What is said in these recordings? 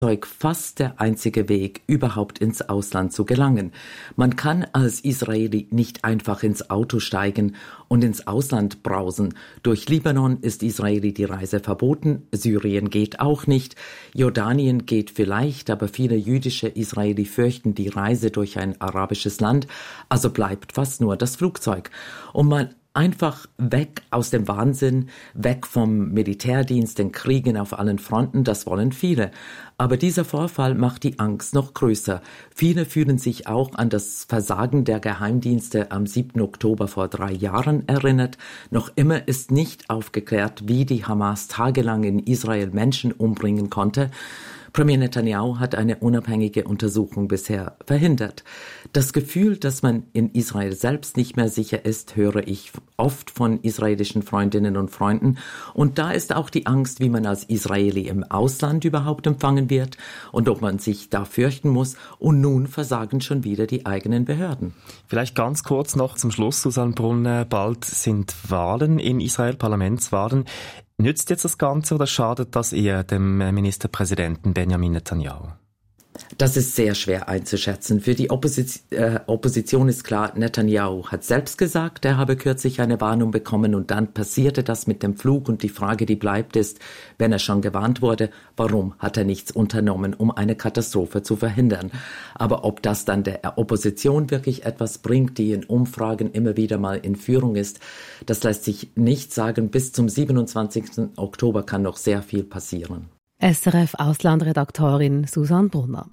fast der einzige Weg, überhaupt ins Ausland zu gelangen. Man kann als Israeli nicht einfach ins Auto steigen und ins Ausland brausen. Durch Libanon ist Israeli die Reise verboten, Syrien geht auch nicht, Jordanien geht vielleicht, aber viele jüdische Israeli fürchten die Reise durch ein arabisches Land, also bleibt fast nur das Flugzeug. Und man einfach weg aus dem Wahnsinn, weg vom Militärdienst, den Kriegen auf allen Fronten, das wollen viele. Aber dieser Vorfall macht die Angst noch größer. Viele fühlen sich auch an das Versagen der Geheimdienste am 7. Oktober vor 3 Jahren erinnert. Noch immer ist nicht aufgeklärt, wie die Hamas tagelang in Israel Menschen umbringen konnte. Premier Netanyahu hat eine unabhängige Untersuchung bisher verhindert. Das Gefühl, dass man in Israel selbst nicht mehr sicher ist, höre ich oft von israelischen Freundinnen und Freunden. Und da ist auch die Angst, wie man als Israeli im Ausland überhaupt empfangen wird und ob man sich da fürchten muss. Und nun versagen schon wieder die eigenen Behörden. Vielleicht ganz kurz noch zum Schluss, Susanne Brunner. Bald sind Wahlen in Israel, Parlamentswahlen. Nützt jetzt das Ganze oder schadet das eher dem Ministerpräsidenten Benjamin Netanyahu? Das ist sehr schwer einzuschätzen. Für die Opposition ist klar, Netanyahu hat selbst gesagt, er habe kürzlich eine Warnung bekommen und dann passierte das mit dem Flug und die Frage, die bleibt, ist, wenn er schon gewarnt wurde, warum hat er nichts unternommen, um eine Katastrophe zu verhindern? Aber ob das dann der Opposition wirklich etwas bringt, die in Umfragen immer wieder mal in Führung ist, das lässt sich nicht sagen. Bis zum 27. Oktober kann noch sehr viel passieren. SRF-Auslandredaktorin Susanne Brunner.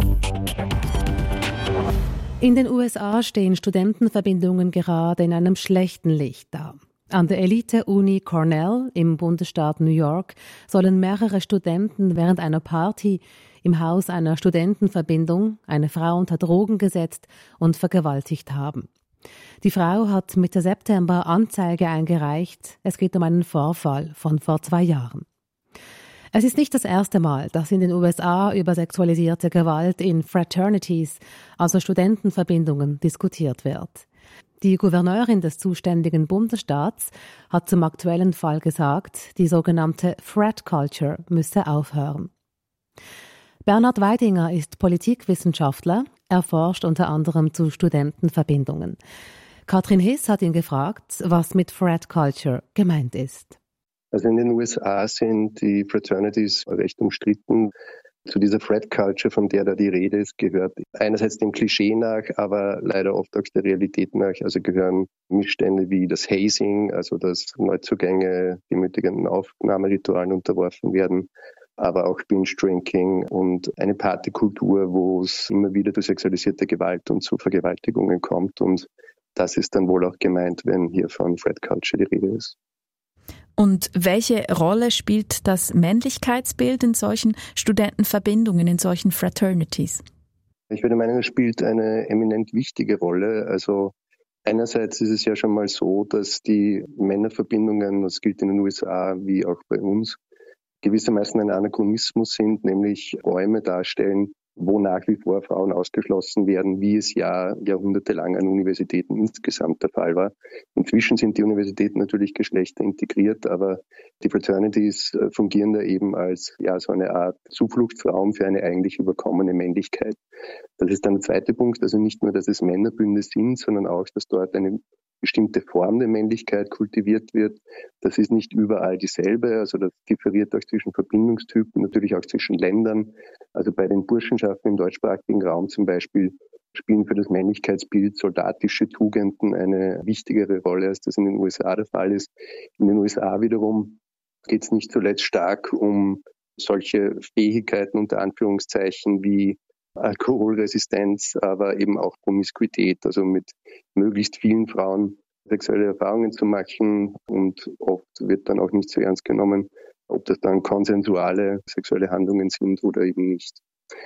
In den USA stehen Studentenverbindungen gerade in einem schlechten Licht da. An der Elite-Uni Cornell im Bundesstaat New York sollen mehrere Studenten während einer Party im Haus einer Studentenverbindung eine Frau unter Drogen gesetzt und vergewaltigt haben. Die Frau hat Mitte September Anzeige eingereicht. Es geht um einen Vorfall von vor 2 Jahren. Es ist nicht das erste Mal, dass in den USA über sexualisierte Gewalt in Fraternities, also Studentenverbindungen, diskutiert wird. Die Gouverneurin des zuständigen Bundesstaats hat zum aktuellen Fall gesagt, die sogenannte Frat Culture müsse aufhören. Bernhard Weidinger ist Politikwissenschaftler. Er forscht unter anderem zu Studentenverbindungen. Katrin Hiss hat ihn gefragt, was mit Frat Culture gemeint ist. Also in den USA sind die Fraternities recht umstritten. Zu dieser Frat Culture, von der da die Rede ist, gehört einerseits dem Klischee nach, aber leider oft auch der Realität nach. Also gehören Missstände wie das Hazing, also dass Neuzugänge demütigenden Aufnahmeritualen unterworfen werden, aber auch Binge-Drinking und eine Partykultur, wo es immer wieder zu sexualisierter Gewalt und zu Vergewaltigungen kommt. Und das ist dann wohl auch gemeint, wenn hier von Frat Culture die Rede ist. Und welche Rolle spielt das Männlichkeitsbild in solchen Studentenverbindungen, in solchen Fraternities? Ich würde meinen, es spielt eine eminent wichtige Rolle. Also einerseits ist es ja schon mal so, dass die Männerverbindungen, das gilt in den USA wie auch bei uns, gewissermaßen ein Anachronismus sind, nämlich Räume darstellen, wo nach wie vor Frauen ausgeschlossen werden, wie es ja jahrhundertelang an Universitäten insgesamt der Fall war. Inzwischen sind die Universitäten natürlich geschlechterintegriert, aber die Fraternities fungieren da eben als so eine Art Zufluchtsraum für eine eigentlich überkommene Männlichkeit. Das ist dann der zweite Punkt, also nicht nur, dass es Männerbünde sind, sondern auch, dass dort eine bestimmte Form der Männlichkeit kultiviert wird. Das ist nicht überall dieselbe, also das differiert auch zwischen Verbindungstypen, natürlich auch zwischen Ländern. Also bei den Burschenschaften im deutschsprachigen Raum zum Beispiel spielen für das Männlichkeitsbild soldatische Tugenden eine wichtigere Rolle, als das in den USA der Fall ist. In den USA wiederum geht es nicht zuletzt stark um solche Fähigkeiten unter Anführungszeichen wie Alkoholresistenz, aber eben auch Promiskuität, also mit möglichst vielen Frauen sexuelle Erfahrungen zu machen, und oft wird dann auch nicht so ernst genommen, ob das dann konsensuale sexuelle Handlungen sind oder eben nicht.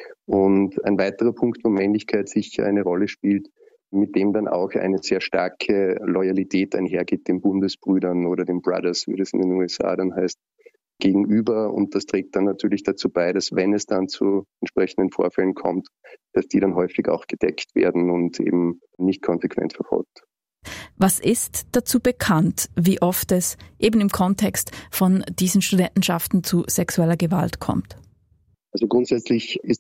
Und ein weiterer Punkt, wo Männlichkeit sicher eine Rolle spielt, mit dem dann auch eine sehr starke Loyalität einhergeht den Bundesbrüdern oder den Brothers, wie das in den USA dann heißt, gegenüber, und das trägt dann natürlich dazu bei, dass wenn es dann zu entsprechenden Vorfällen kommt, dass die dann häufig auch gedeckt werden und eben nicht konsequent verfolgt. Was ist dazu bekannt, wie oft es eben im Kontext von diesen Studentenschaften zu sexueller Gewalt kommt? Also grundsätzlich ist